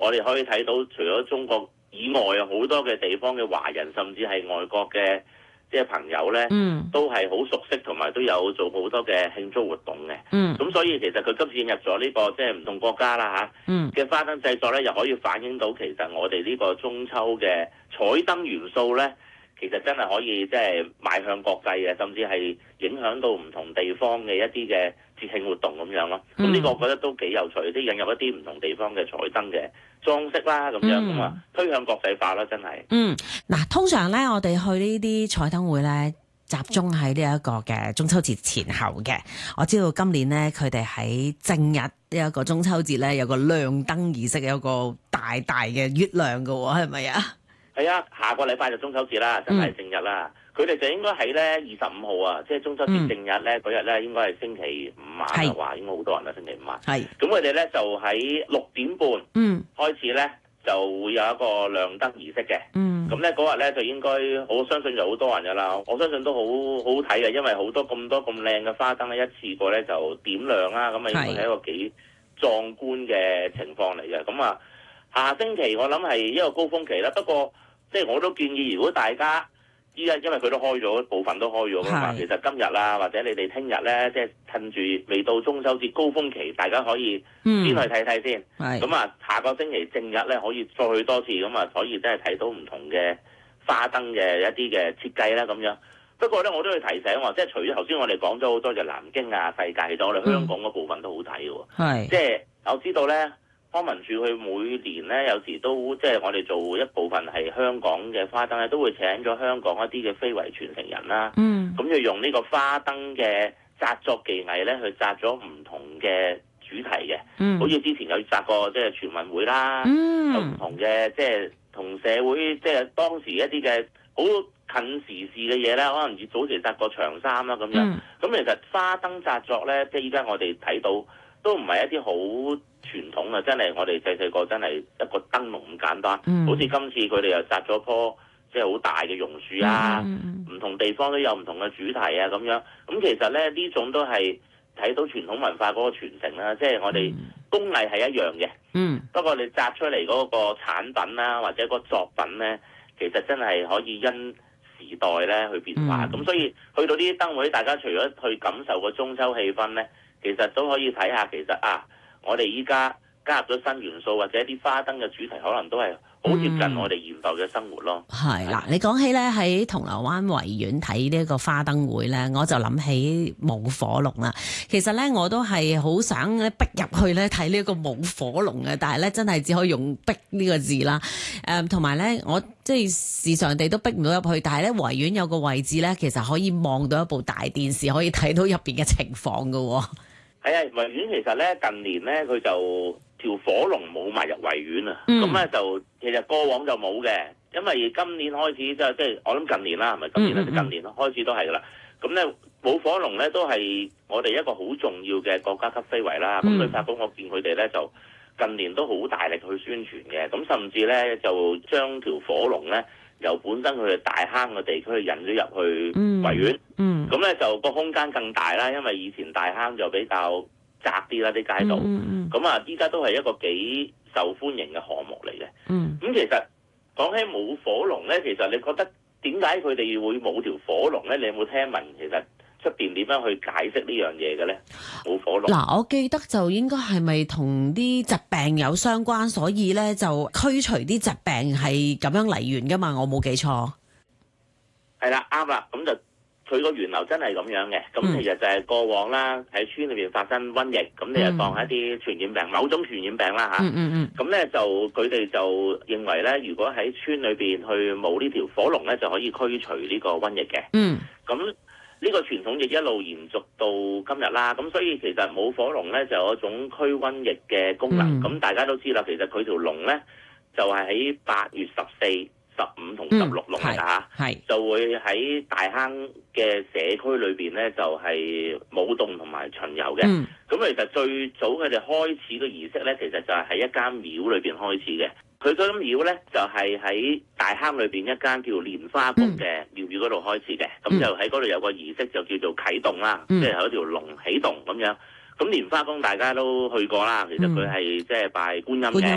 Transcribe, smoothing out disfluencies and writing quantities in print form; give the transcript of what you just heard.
我哋可以睇到，除咗中國以外啊，好多嘅地方嘅華人，甚至係外國嘅即係朋友咧，都係好熟悉，同埋都有做好多嘅慶祝活動嘅。咁所以其實佢今次引入咗呢個即係唔同國家啦嚇嘅花燈製作咧，又可以反映到其實我哋呢個中秋嘅彩燈元素咧，其實真係可以即係邁向國際嘅，甚至係影響到唔同地方嘅一啲嘅節慶活動咁樣咯。咁呢個我覺得都幾有趣，即係引入一啲唔同地方嘅彩燈嘅裝飾啦，咁樣咁啊，推向國際化啦，真係。 嗱，通常咧，我哋去呢啲彩燈會咧，集中喺呢一個嘅中秋節前後嘅。我知道今年咧，佢哋喺正日呢一個中秋節咧，有個亮燈儀式，有個大嘅月亮嘅喎，係咪啊？係啊，下個禮拜就中秋節啦，真係正日啦。佢哋就應該喺咧25號啊，即係中秋節正日咧嗰日咧，應該係星期五晚嘅話，應該好多人啦，星期五晚。咁佢哋咧就喺6點半開始咧，就會有一個亮燈儀式嘅。咁咧嗰日咧就應該，我相信就好多人噶啦。我相信都好好睇嘅，因為好多咁靚嘅花燈咧，一次過咧就點亮啦。咁啊，應該係一個幾壯觀嘅情況嚟嘅。咁啊，下星期我諗係一個高峰期啦。不過即係我都建議，如果大家依家因為佢都開咗，部分都開咗㗎嘛。其實今日啦，或者你哋聽日咧，即係趁住未到中秋節高峰期，大家可以先去睇睇先。咁啊，下個星期正日咧，可以再去多次，咁啊，可以真係睇到唔同嘅花燈嘅一啲嘅設計啦，咁樣。不過咧，我都要提醒喎，即係除咗頭先我哋講咗好多就南京啊、世界，其實我哋香港嗰部分都好睇喎。即係我知道咧。康文署佢每年咧，有時都即係我哋做一部分係香港嘅花燈咧，都會請咗香港一啲嘅非遺傳承人啦。咁就用呢個花燈嘅紮作技藝咧，去紮咗唔同嘅主題嘅。好似之前有紮過即係全運會啦，有唔同嘅即係同社會即係當時一啲嘅好近時事嘅嘢咧，可能早期紮過長衫啦咁樣。咁其實花燈紮作咧，即係依家我哋睇到都唔係一啲好傳統啊，真係我哋細個真係一個燈籠咁簡單。好似今次佢哋又紮咗棵即係好大嘅榕樹啊，唔同地方都有唔同嘅主題啊咁樣。咁其實咧呢種都係睇到傳統文化嗰個傳承啦，即係我哋工藝係一樣嘅。不過你紮出嚟嗰個產品啦，或者個作品咧，其實真係可以因時代咧去變化。咁所以去到呢啲燈會，大家除咗去感受個中秋氣氛咧，其實都可以睇下其實我哋依家加入咗新元素或者啲花燈嘅主題，可能都係好接近我哋現代嘅生活咯。 係啦，你講起咧喺銅鑼灣維園睇呢一個花燈會咧，我就諗起舞火龍啦。其實咧我都係好想咧逼入去咧睇呢一個舞火龍嘅，但係咧真係只可以用逼呢個字啦。同埋咧我即係時常地都逼唔到入去，但係咧維園有個位置咧，其實可以望到一部大電視，可以睇到入邊嘅情況㗎喎。 係啊，維園其實咧近年咧佢就條火龍冇埋入維園啊，咁咧就其實過往就冇嘅，因為今年開始即係我諗近年啦，係咪今年咧？近年開始都係噶啦。咁咧舞火龍咧都係我哋一個好重要嘅國家級非遺啦。咁旅發局我見佢哋咧就近年都好大力去宣傳嘅，咁甚至咧就將條火龍咧由本身佢哋大坑嘅地區引咗入去維園。咁咧就個空間更大啦，因為以前大坑就比較窄啲啦啲街道。咁啊，依家都係一個幾受歡迎嘅項目嚟嘅。咁其實講起舞火龍咧，其實你覺得點解佢哋會舞條火龍咧？你有冇聽聞其實出邊點樣去解釋呢樣嘢嘅咧？舞火龍嗱，我記得就應該係咪同啲疾病有相關，所以咧就驅除啲疾病係咁樣嚟源噶嘛？我冇記錯。 係啦，啱啦，咁就。佢個源流真係咁樣嘅，咁其實就係過往啦，喺村裏邊發生瘟疫，咁你就當一啲傳染病，某種傳染病啦嚇。咁咧就佢哋就認為咧，如果喺村裏邊去舞呢條火龍咧，就可以驅除呢個瘟疫嘅。咁呢個傳統亦一路延續到今日啦。咁所以其實舞火龍咧就有一種驅瘟疫嘅功能。咁大家都知啦，其實佢條龍咧就係喺8月14、15同16龍㗎嚇，就會喺大坑嘅社區裏邊咧，就係舞動同埋巡遊嘅。咁其實最早佢哋開始嘅儀式咧，其實就係喺一間廟裏邊開始嘅。佢嗰間廟咧就係喺大坑裏邊一間叫蓮花宮嘅廟宇嗰度開始嘅。咁就喺嗰度有個儀式就叫做啟動啦，即係有一條龍啟動咁樣。咁蓮花宮大家都去過啦，其實佢係即係拜觀音嘅。